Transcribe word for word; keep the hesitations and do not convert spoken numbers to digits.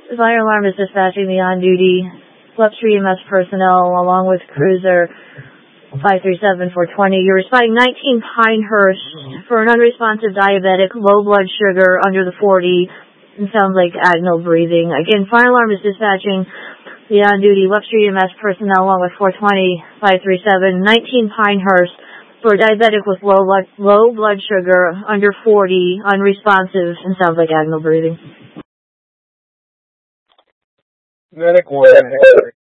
Fire alarm is dispatching the on-duty Webster E M S personnel along with cruiser five three seven four twenty. You're responding nineteen Pinehurst for an unresponsive diabetic, low blood sugar under the forty, and sounds like agonal breathing. Again, fire alarm is dispatching the on-duty Webster E M S personnel along with four twenty five three seven, nineteen Pinehurst for a diabetic with low blood, low blood sugar under forty, unresponsive, and sounds like agonal breathing. Medic one.